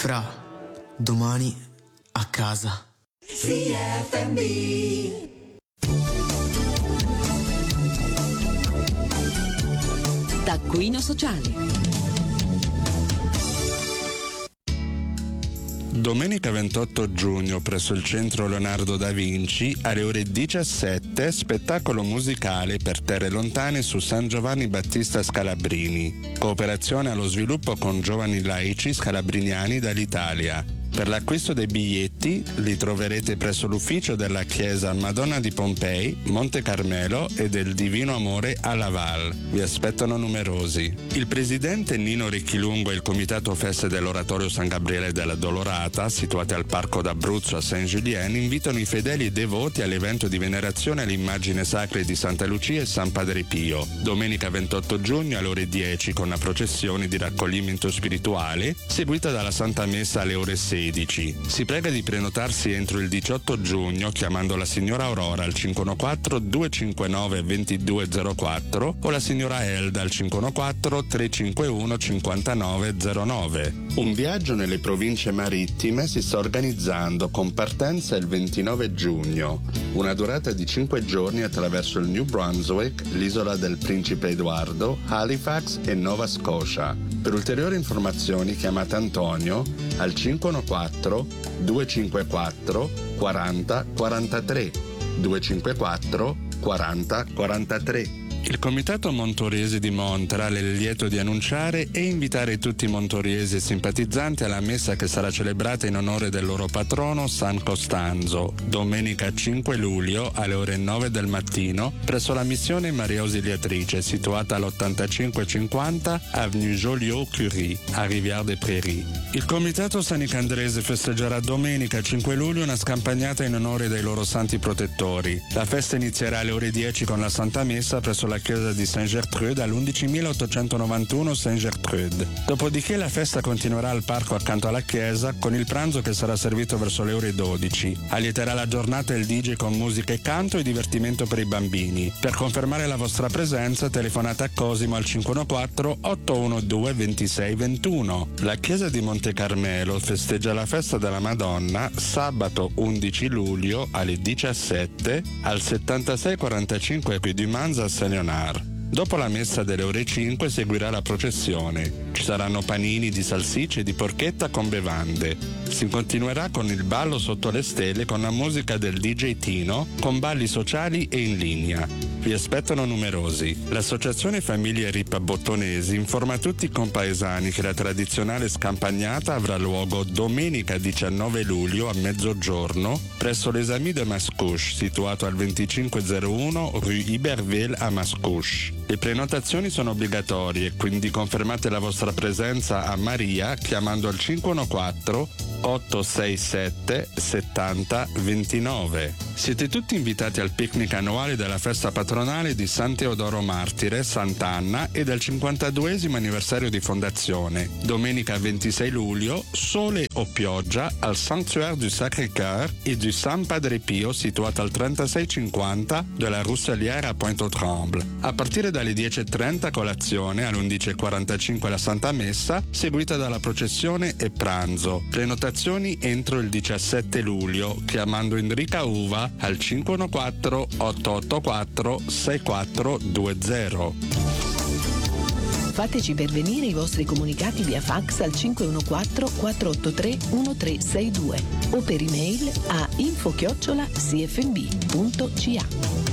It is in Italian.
Fra, domani a casa. CFM. Taccuino sociale. Domenica 28 giugno presso il centro Leonardo da Vinci alle ore 17 spettacolo musicale per terre lontane su San Giovanni Battista Scalabrini. Cooperazione allo sviluppo con giovani laici scalabriniani dall'Italia. Per l'acquisto dei biglietti li troverete presso l'ufficio della chiesa Madonna di Pompei, Monte Carmelo e del Divino Amore a Laval. Vi aspettano numerosi. Il presidente Nino Ricchilungo e il comitato feste dell'Oratorio San Gabriele della Dolorata, situati al Parco d'Abruzzo a Saint-Julien, invitano i fedeli e devoti all'evento di venerazione alle immagini sacre di Santa Lucia e San Padre Pio. Domenica 28 giugno alle ore 10 con la processione di raccoglimento spirituale, seguita dalla Santa Messa alle ore 16. Si prega di prenotarsi entro il 18 giugno chiamando la signora Aurora al 514 259 2204 o la signora Elda al 514 351 5909. Un viaggio nelle province marittime si sta organizzando con partenza il 29 giugno. Una durata di 5 giorni attraverso il New Brunswick, l'isola del Principe Edoardo, Halifax e Nova Scotia. Per ulteriori informazioni chiamate Antonio al 514 254 40 43 254 40 43. Il Comitato Montoriese di Montreal è lieto di annunciare e invitare tutti i montoriesi e simpatizzanti alla messa che sarà celebrata in onore del loro patrono San Costanzo, domenica 5 luglio alle ore 9 del mattino presso la missione Maria Ausiliatrice situata all'8550 Avenue Joliot-Curie a Rivière-des-Prairies. Il Comitato Sanicandrese festeggerà domenica 5 luglio una scampagnata in onore dei loro santi protettori. La festa inizierà alle ore 10 con la Santa Messa presso la chiesa di Saint-Gertrude all'11.891 Saint-Gertrude. Dopodiché la festa continuerà al parco accanto alla chiesa con il pranzo che sarà servito verso le ore 12. Allieterà la giornata il DJ con musica e canto e divertimento per i bambini. Per confermare la vostra presenza telefonate a Cosimo al 514 812 2621. La chiesa di Monte Carmelo festeggia la festa della Madonna sabato 11 luglio alle 17 al 7645 Rue du Mans a Saint-Léonard. Dopo la messa delle ore 5 seguirà la processione. Ci saranno panini di salsicce e di porchetta con bevande. Si continuerà con il ballo sotto le stelle con la musica del DJ Tino, con balli sociali e in linea. Vi aspettano numerosi. L'associazione Famiglie Rippa Bottonesi informa tutti i compaesani che la tradizionale scampagnata avrà luogo domenica 19 luglio a mezzogiorno presso l'Esami de Mascouche, situato al 2501 Rue Iberville a Mascouche. Le prenotazioni sono obbligatorie, quindi confermate la vostra presenza a Maria chiamando al 514 867 70 29. Siete tutti invitati al picnic annuale della festa patronale di San Teodoro Martire, Sant'Anna e del 52esimo anniversario di fondazione. Domenica 26 luglio, sole o pioggia al Sanctuaire du Sacré-Cœur e du San Padre Pio situato al 3650 della Rousselière a Pointe-aux-Trembles. A partire dalle 10.30 colazione, alle 11.45 la Santa Messa, seguita dalla processione e pranzo. Prenotazioni entro il 17 luglio, chiamando Enrica Uva al 514 884 6420. Fateci pervenire i vostri comunicati via fax al 514 483 1362 o per email a info@cfmb.ca.